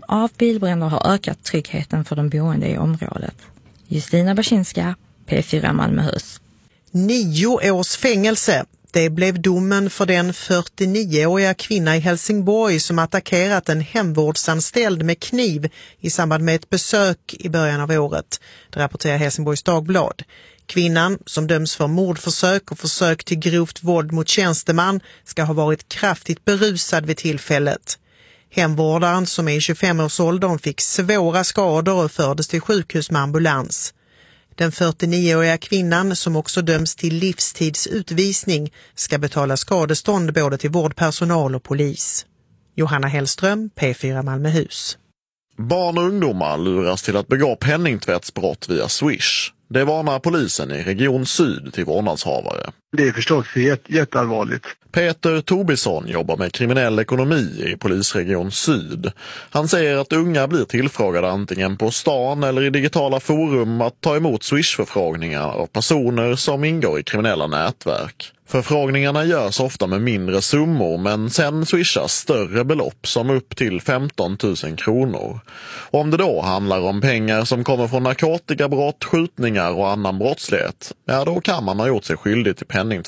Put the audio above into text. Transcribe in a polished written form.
av bilbränder har ökat tryggheten för de boende i området. Justina Baczynska, P4 Malmöhus. 9 års fängelse. Det blev domen för den 49-åriga kvinna i Helsingborg som attackerat en hemvårdsanställd med kniv i samband med ett besök i början av året. Det rapporterar Helsingborgs Dagblad. Kvinnan, som döms för mordförsök och försök till grovt våld mot tjänsteman, ska ha varit kraftigt berusad vid tillfället. Hemvårdaren, som är i 25-årsåldern, fick svåra skador och fördes till sjukhus med ambulans. Den 49-åriga kvinnan, som också döms till livstidsutvisning, ska betala skadestånd både till vårdpersonal och polis. Johanna Hellström, P4 Malmöhus. Barn och ungdomar luras till att begå penningtvättsbrott via Swish. Det varnar polisen i Region Syd till vårdnadshavare. Det är förstås jätteallvarligt. Peter Tobisson jobbar med kriminell ekonomi i polisregion Syd. Han säger att unga blir tillfrågade antingen på stan eller i digitala forum att ta emot Swish-förfrågningar av personer som ingår i kriminella nätverk. Förfrågningarna görs ofta med mindre summor, men sen swishas större belopp som upp till 15 000 kronor. Och om det då handlar om pengar som kommer från narkotikabrott, skjutningar och annan brottslighet, ja då kan man ha gjort sig skyldig till penningtvätt.